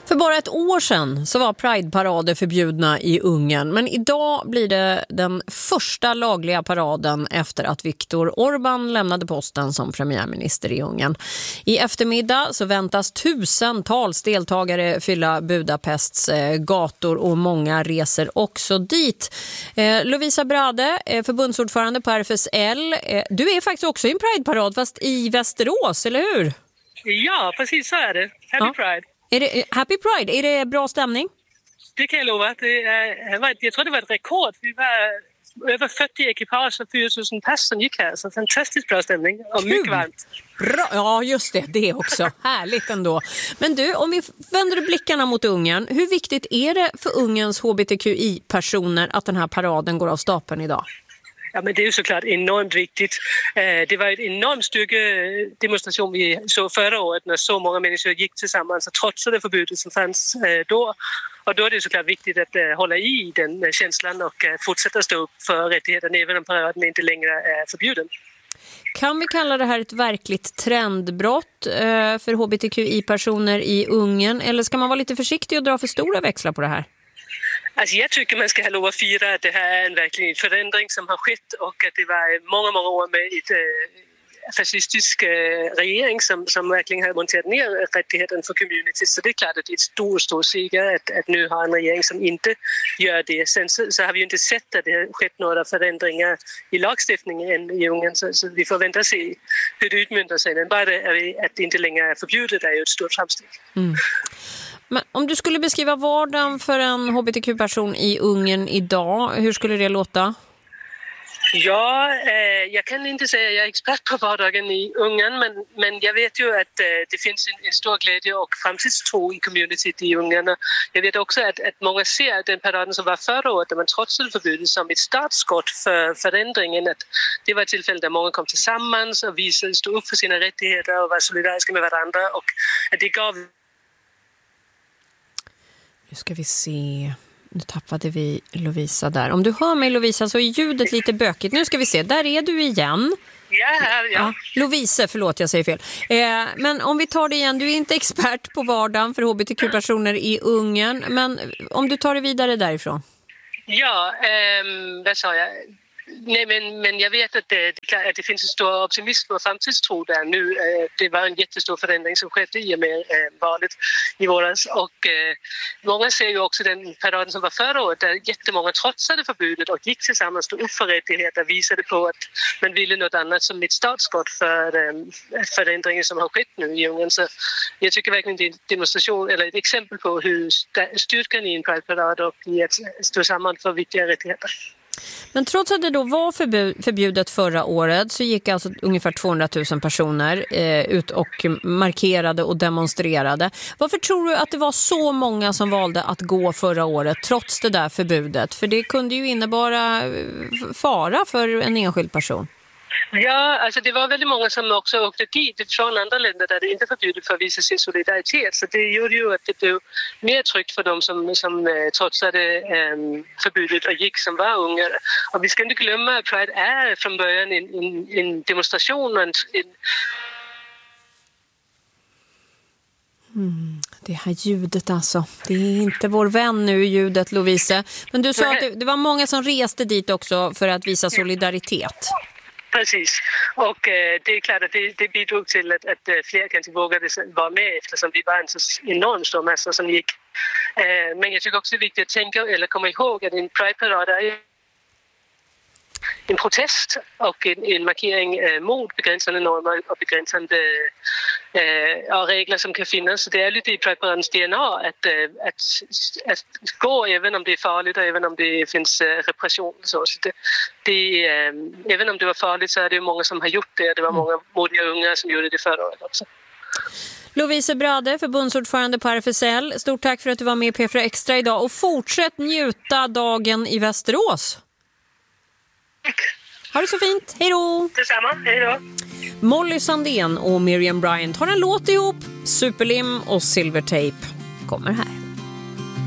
För bara ett år sedan så var Pride-parader förbjudna i Ungern, men idag blir det den första lagliga paraden efter att Viktor Orbán lämnade posten som premiärminister i Ungern. I eftermiddag så väntas tusentals deltagare fylla Budapests gator och många reser också dit. Lovisa Brade, förbundsordförande på RFSL, du är faktiskt också i en Pride-parad fast i Västerås, eller hur? Ja, precis så är det. Happy Pride. Är det Happy Pride? Är det bra stämning? Det kan jag lova. Jag tror det var ett rekord. Vi var över 40 ekipage och 4 000 pass som gick här. Så fantastiskt bra stämning och mycket varmt. Bra. Ja, just det också. Härligt ändå. Men du, om vi vänder blickarna mot Ungern, hur viktigt är det för Ungerns hbtqi-personer att den här paraden går av stapeln idag? Ja, men det är ju såklart enormt viktigt. Det var en enorm styrkedemonstration vi såg förra året när så många människor gick tillsammans och trotsade förbudet som fanns då. Och då är det såklart viktigt att hålla i den känslan och fortsätta stå upp för rättigheterna även om paraden inte längre är förbjuden. Kan vi kalla det här ett verkligt trendbrott för hbtqi-personer i Ungern, eller ska man vara lite försiktig och dra för stora växlar på det här? Alltså jag tycker man ska ha lov att fira att det här är en verklig förändring som har skett och att det var många år med ett fascistisk regering som verkligen har monterat ner rättigheten för community. Så det är klart att det är ett stor seger att nu ha en regering som inte gör det. Sen så har vi ju inte sett att det har skett några förändringar i lagstiftningen än i Ungern, så vi får vänta och se hur det utmyntar sig. Men bara att det inte längre är förbjudet är ju ett stort framsteg. Mm. Men om du skulle beskriva vardagen för en hbtq-person i Ungern idag, hur skulle det låta? Ja, jag kan inte säga att jag är expert på vardagen i Ungern, men jag vet ju att det finns en stor glädje och framtidstro i communityt i Ungern. Jag vet också att många ser den paraden som var förra året, där man trotsade förbudet, som ett startskott för förändringen. Att det var ett tillfälle där många kom tillsammans och stod upp för sina rättigheter och var solidariska med varandra. Och att det gav... Nu ska vi se. Nu tappade vi Lovisa där. Om du hör mig, Lovisa, så är ljudet lite bökigt. Nu ska vi se. Där är du igen. Ja. Lovisa, förlåt, jag säger fel. Men om vi tar det igen. Du är inte expert på vardagen för hbtq-personer i Ungern. Men om du tar det vidare därifrån. Ja, vad sa jag? Nej, men jag vet att det finns en stor optimism och framtidstro där nu. Det var en jättestor förändring som skedde i och med valet i våras. Och många ser ju också den paraden som var förra året där jättemånga trotsade förbudet och gick tillsammans, stod upp för rättigheter, visade på att man ville något annat som ett startskott för förändringen som har skett nu i Ungern. Så jag tycker verkligen det är en demonstration eller ett exempel på hur styrkan i en Pride-parad och i att stå samman för viktiga rättigheter. Men trots att det då var förbjudet förra året så gick alltså ungefär 200 000 personer ut och markerade och demonstrerade. Varför tror du att det var så många som valde att gå förra året trots det där förbudet? För det kunde ju innebära fara för en enskild person. Ja, alltså det var väldigt många som också åkte dit från andra länder där det inte är förbjudet för att visa sin solidaritet. Så det gjorde ju att det blev mer tryggt för dem som trotsade förbudet och gick som var unga. Och vi ska inte glömma att Pride är från början en demonstration och Det här ljudet alltså. Det är inte vår vän nu, ljudet, Lovisa. Men du sa att det var många som reste dit också för att visa solidaritet. Precis, och det är klart att det bidrog till att fler kanske vågade vara med eftersom det var en så enormt stor massa som gick. Men jag tycker också det är viktigt att tänka eller komma ihåg att en Pride-parad är en protest och en markering mot begränsande normer och begränsande regler som kan finnas. Så det är lite i Pride-paradens DNA att gå även om det är farligt och även om det finns repression. Så även om det var farligt så är det många som har gjort det. Det var många modiga unga som gjorde det förra året också. Lovisa Brade, förbundsordförande på RFSL. Stort tack för att du var med i P4 Extra idag och fortsätt njuta dagen i Västerås. Ha det så fint, hej då! Detsamma, hej då! Molly Sandén och Miriam Bryant har en låt ihop. Superlim och Silvertape kommer här.